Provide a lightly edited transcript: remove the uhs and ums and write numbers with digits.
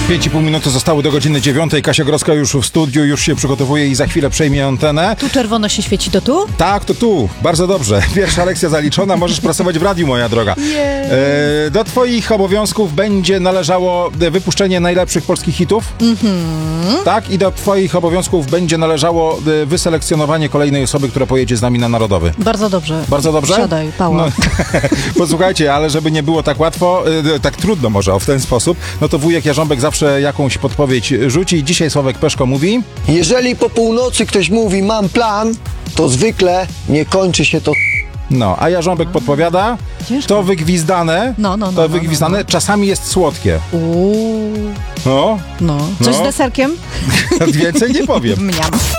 5,5 minuty zostało do godziny 9. Kasia Grodzka już w studiu, już się przygotowuje i za chwilę przejmie antenę. Tu czerwono się świeci, to tu? Tak, to tu. Bardzo dobrze. Pierwsza lekcja zaliczona. Możesz pracować w radiu, moja droga. Do twoich obowiązków będzie należało wypuszczenie najlepszych polskich hitów. Tak, i do twoich obowiązków będzie należało wyselekcjonowanie kolejnej osoby, która pojedzie z nami na Narodowy. Bardzo dobrze. Bardzo dobrze? Siadaj, Pała. No, posłuchajcie, ale żeby nie było tak łatwo, tak trudno może w ten sposób, no to wujek Jarząbek zawsze jakąś podpowiedź rzuci. Dzisiaj Sławek Peszko mówi... Jeżeli po północy ktoś mówi mam plan, to zwykle nie kończy się to. No, a Jarząbek podpowiada, Ciężko. to wygwizdane, No, wygwizdane czasami jest słodkie. Uuu, No, no. Coś No. z deserkiem? więcej nie powiem. Mniam.